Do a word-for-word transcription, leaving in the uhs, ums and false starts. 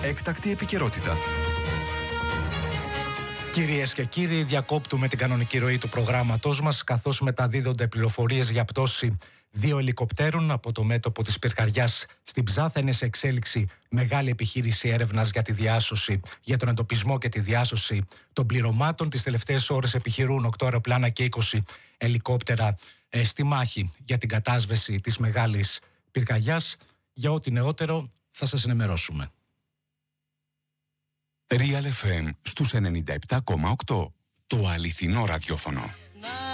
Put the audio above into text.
Έκτακτη επικαιρότητα. Κυρίες και κύριοι, διακόπτουμε την κανονική ροή του προγράμματός μας, καθώς μεταδίδονται πληροφορίες για πτώση δύο ελικοπτέρων από το μέτωπο της πυρκαγιάς στην Ψάθα. Είναι σε εξέλιξη μεγάλη επιχείρηση έρευνας για τη διάσωση, για τον εντοπισμό και τη διάσωση των πληρωμάτων. Τις τελευταίες ώρες επιχειρούν οκτώ αεροπλάνα και είκοσι ελικόπτερα ε, στη μάχη για την κατάσβεση της μεγάλης πυρκαγιάς. Για ό,τι νεότερο θα σας ενημερώσουμε. Real εφ εμ στους ενενήντα επτά κόμμα οκτώ. Το αληθινό ραδιόφωνο.